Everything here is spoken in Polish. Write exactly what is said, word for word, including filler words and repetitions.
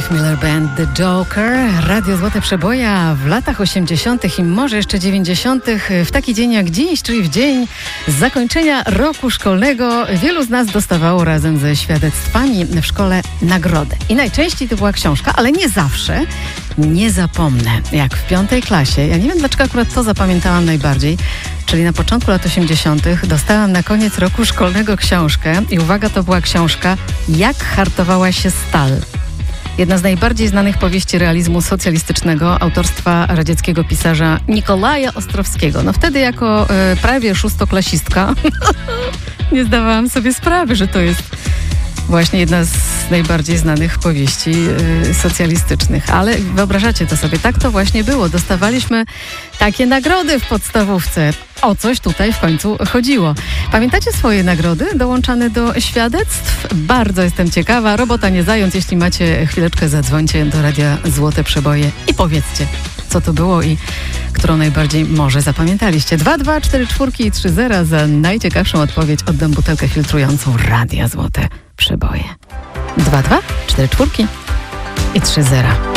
Steve Miller Band, The Joker, Radio Złote Przeboje w latach osiemdziesiątych i może jeszcze dziewięćdziesiątych. W taki dzień jak dziś, czyli w dzień zakończenia roku szkolnego, wielu z nas dostawało razem ze świadectwami w szkole nagrodę. I najczęściej to była książka, ale nie zawsze. Nie zapomnę, jak w piątej klasie, ja nie wiem dlaczego akurat to zapamiętałam najbardziej, czyli na początku lat osiemdziesiątych dostałam na koniec roku szkolnego książkę i uwaga, to była książka Jak hartowała się stal. Jedna z najbardziej znanych powieści realizmu socjalistycznego autorstwa radzieckiego pisarza Nikolaja Ostrowskiego. No wtedy jako y, prawie szóstoklasistka nie zdawałam sobie sprawy, że to jest właśnie jedna z najbardziej znanych powieści y, socjalistycznych. Ale wyobrażacie to sobie, tak to właśnie było. Dostawaliśmy takie nagrody w podstawówce. O coś tutaj w końcu chodziło. Pamiętacie swoje nagrody dołączane do świadectw? Bardzo jestem ciekawa. Robota nie zając. Jeśli macie chwileczkę, zadzwońcie do Radia Złote Przeboje i powiedzcie, co to było i którą najbardziej może zapamiętaliście. dwa dwa cztery cztery i trzy zero. Za najciekawszą odpowiedź oddam butelkę filtrującą Radia Złote Przeboje. dwa dwa cztery cztery i trzy zero.